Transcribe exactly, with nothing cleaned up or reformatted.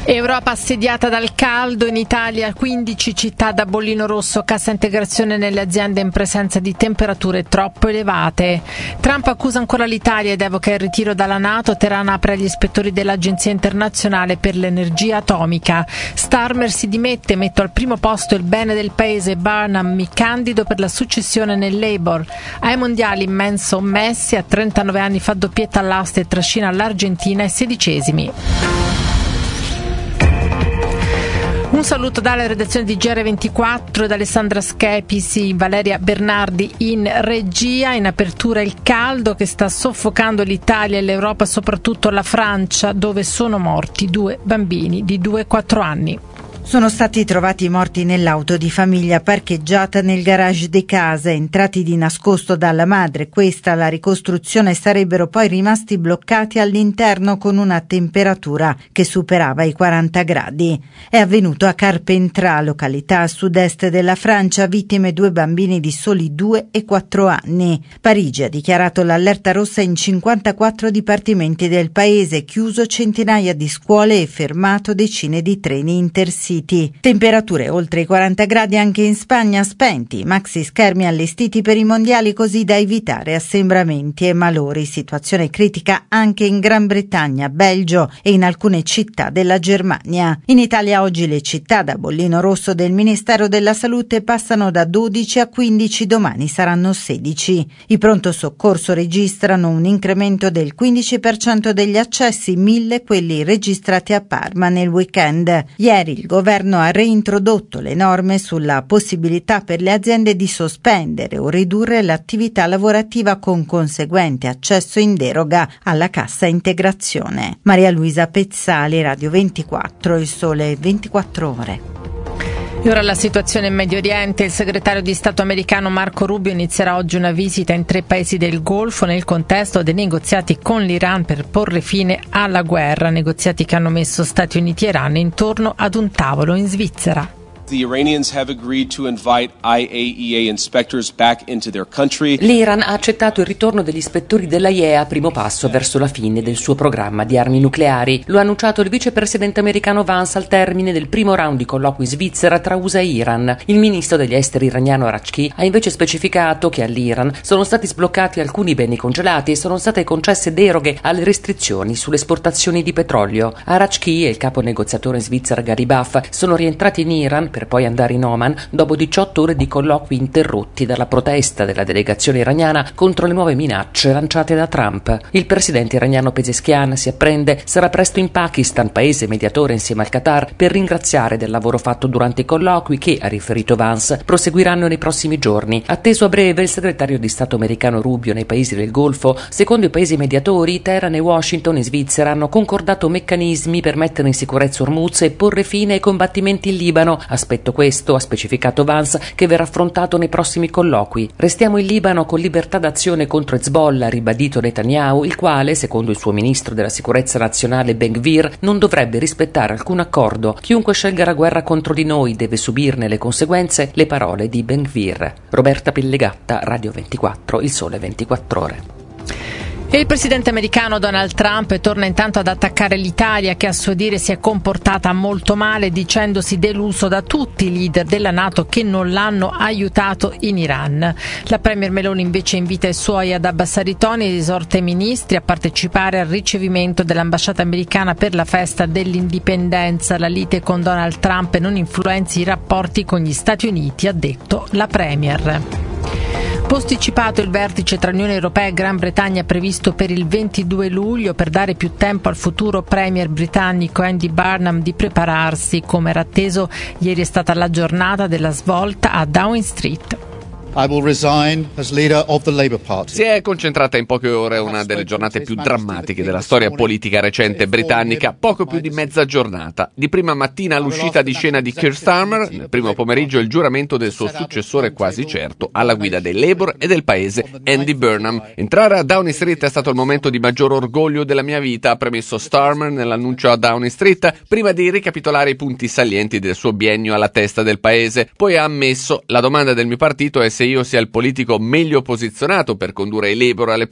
Europa assediata dal caldo, in Italia quindici città da bollino rosso, cassa integrazione nelle aziende in presenza di temperature troppo elevate. Trump accusa ancora l'Italia ed evoca il ritiro dalla NATO, Teheran apre agli ispettori dell'Agenzia internazionale per l'energia atomica. Starmer si dimette, metto al primo posto il bene del paese, Burnham mi candido per la successione nel Labour. Ai mondiali immenso Messi, a trentanove anni fa doppietta all'asta e trascina l'Argentina ai sedicesimi. Un saluto dalla redazione di G R ventiquattro, da Alessandra Schepisi, Valeria Bernardi in regia. In apertura il caldo che sta soffocando l'Italia e l'Europa, soprattutto la Francia, dove sono morti due bambini di due e quattro anni. Sono stati trovati morti nell'auto di famiglia parcheggiata nel garage di casa, entrati di nascosto dalla madre. Questa la ricostruzione, sarebbero poi rimasti bloccati all'interno con una temperatura che superava i quaranta gradi. È avvenuto a Carpentras, località a sud-est della Francia, vittime due bambini di soli due e quattro anni. Parigi ha dichiarato l'allerta rossa in cinquantaquattro dipartimenti del paese, chiuso centinaia di scuole e fermato decine di treni intercity. Temperature oltre i quaranta gradi anche in Spagna, spenti maxi schermi allestiti per i mondiali così da evitare assembramenti e malori. Situazione critica anche in Gran Bretagna, Belgio e in alcune città della Germania. In Italia oggi le città da bollino rosso del Ministero della Salute passano da dodici a quindici, domani saranno sedici. I pronto soccorso registrano un incremento del quindici per cento degli accessi, mille quelli registrati a Parma nel weekend. Ieri il governo Il governo ha reintrodotto le norme sulla possibilità per le aziende di sospendere o ridurre l'attività lavorativa con conseguente accesso in deroga alla cassa integrazione. Maria Luisa Pezzali, Radio ventiquattro, Il Sole ventiquattro Ore. E ora la situazione in Medio Oriente. Il segretario di Stato americano Marco Rubio inizierà oggi una visita in tre paesi del Golfo nel contesto dei negoziati con l'Iran per porre fine alla guerra, negoziati che hanno messo Stati Uniti e Iran intorno ad un tavolo in Svizzera. The Iranians have agreed to invite I A E A inspectors back into their country. L'Iran ha accettato il ritorno degli ispettori dell'A I E A, primo passo verso la fine del suo programma di armi nucleari. Lo ha annunciato il vicepresidente americano Vance al termine del primo round di colloqui in Svizzera tra U S A e Iran. Il ministro degli esteri iraniano Arachki ha invece specificato che all'Iran sono stati sbloccati alcuni beni congelati e sono state concesse deroghe alle restrizioni sulle esportazioni di petrolio. Arachki e il capo negoziatore in Svizzera Garibaf sono rientrati in Iran per poi andare in Oman dopo diciotto ore di colloqui interrotti dalla protesta della delegazione iraniana contro le nuove minacce lanciate da Trump. Il presidente iraniano Pezeshkian, si apprende, sarà presto in Pakistan, paese mediatore insieme al Qatar, per ringraziare del lavoro fatto durante i colloqui che, ha riferito Vance, proseguiranno nei prossimi giorni. Atteso a breve il segretario di Stato americano Rubio nei paesi del Golfo. Secondo i paesi mediatori, Teheran e Washington in Svizzera hanno concordato meccanismi per mettere in sicurezza Hormuz e porre fine ai combattimenti in Libano. Aspetto questo, ha specificato Vance, che verrà affrontato nei prossimi colloqui. Restiamo in Libano con libertà d'azione contro Hezbollah, ha ribadito Netanyahu, il quale, secondo il suo ministro della sicurezza nazionale Ben Gvir, non dovrebbe rispettare alcun accordo. Chiunque scelga la guerra contro di noi deve subirne le conseguenze, le parole di Ben Gvir. Roberta Pellegatta, Radio ventiquattro, Il Sole ventiquattro Ore. E il presidente americano Donald Trump torna intanto ad attaccare l'Italia, che a suo dire si è comportata molto male, dicendosi deluso da tutti i leader della NATO che non l'hanno aiutato in Iran. La premier Meloni invece invita i suoi ad abbassare i toni ed esorta i ministri a partecipare al ricevimento dell'ambasciata americana per la festa dell'indipendenza. La lite con Donald Trump non influenzi i rapporti con gli Stati Uniti, ha detto la premier. Posticipato il vertice tra Unione Europea e Gran Bretagna previsto per il ventidue luglio per dare più tempo al futuro premier britannico Andy Burnham di prepararsi. Come era atteso, ieri è stata la giornata della svolta a Downing Street. I will resign as leader of the Labour Party. Si è concentrata in poche ore una delle giornate più drammatiche della storia politica recente britannica, poco più di mezza giornata. Di prima mattina l'uscita di scena di Keir Starmer, nel primo pomeriggio il giuramento del suo successore quasi certo alla guida del Labour e del paese, Andy Burnham. Entrare a Downing Street è stato il momento di maggior orgoglio della mia vita, ha premesso Starmer nell'annuncio a Downing Street, prima di ricapitolare i punti salienti del suo biennio alla testa del paese. Poi ha ammesso: la domanda del mio partito è se io sia il politico meglio posizionato per condurre i Labour alle